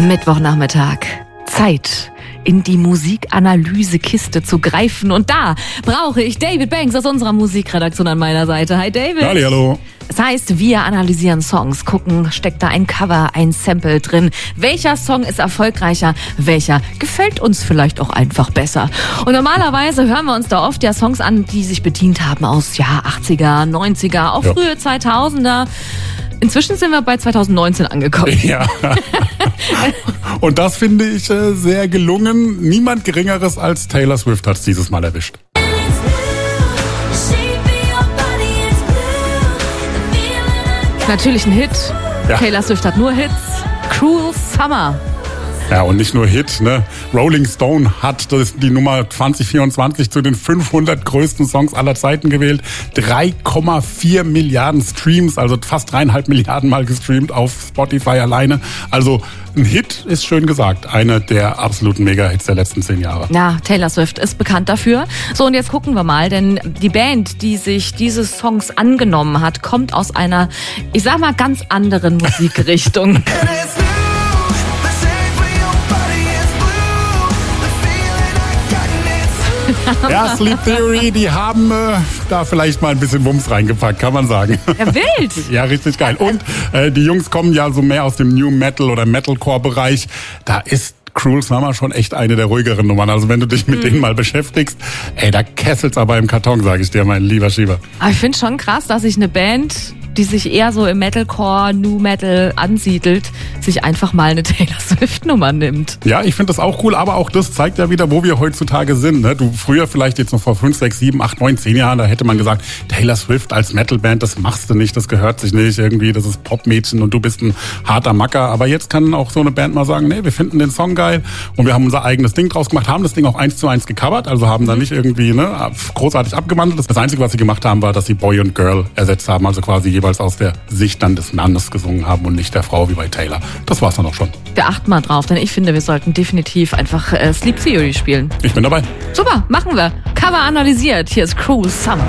Mittwochnachmittag. Zeit, in die Musikanalysekiste zu greifen. Und da brauche ich David Banks aus unserer Musikredaktion an meiner Seite. Hi David. Hallo. Das heißt, wir analysieren Songs, gucken, steckt da ein Cover, ein Sample drin. Welcher Song ist erfolgreicher? Welcher gefällt uns vielleicht auch einfach besser? Und normalerweise hören wir uns da oft ja Songs an, die sich bedient haben aus 80er, 90er, auch frühe 2000er. Inzwischen sind wir bei 2019 angekommen. Ja. Und das finde ich sehr gelungen. Niemand Geringeres als Taylor Swift hat es dieses Mal erwischt. Natürlich ein Hit. Ja. Taylor Swift hat nur Hits. Cruel Summer. Ja, und nicht nur Hit, ne? Rolling Stone hat die Nummer 2024 zu den 500 größten Songs aller Zeiten gewählt. 3,4 Milliarden Streams, also fast 3,5 Milliarden Mal gestreamt auf Spotify alleine. Also ein Hit ist schön gesagt. Einer der absoluten Mega-Hits der letzten 10 Jahre. Ja, Taylor Swift ist bekannt dafür. So, und jetzt gucken wir mal, denn die Band, die sich diese Songs angenommen hat, kommt aus einer, ich sag mal, ganz anderen Musikrichtung. Ja, Sleep Theory, die haben da vielleicht mal ein bisschen Wumms reingepackt, kann man sagen. Ja, wild. Ja, richtig geil. Und die Jungs kommen ja so mehr aus dem New Metal oder Metalcore-Bereich. Da ist Cruel Summer schon echt eine der ruhigeren Nummern. Also wenn du dich mit denen mal beschäftigst, da kesselt's aber im Karton, sage ich dir, mein lieber Schieber. Aber ich finde schon krass, dass sich eine Band, die sich eher so im Metalcore, New Metal ansiedelt, sich einfach mal eine Taylor Swift-Nummer nimmt. Ja, ich finde das auch cool, aber auch das zeigt ja wieder, wo wir heutzutage sind. Ne? Du früher vielleicht jetzt noch vor 5, 6, 7, 8, 9, 10 Jahren, da hätte man gesagt, Taylor Swift als Metalband, das machst du nicht, das gehört sich nicht irgendwie, das ist Popmädchen und du bist ein harter Macker. Aber jetzt kann auch so eine Band mal sagen, nee, wir finden den Song geil und wir haben unser eigenes Ding draus gemacht, haben das Ding auch 1:1 gecovert, also haben da nicht irgendwie großartig abgewandelt. Das Einzige, was sie gemacht haben, war, dass sie Boy und Girl ersetzt haben, also quasi jeweils aus der Sicht dann des Mannes gesungen haben und nicht der Frau wie bei Taylor. Das war's dann auch schon. Wir achten mal drauf, denn ich finde, wir sollten definitiv einfach Sleep Theory spielen. Ich bin dabei. Super, machen wir. Cover analysiert. Hier ist Cruel Summer.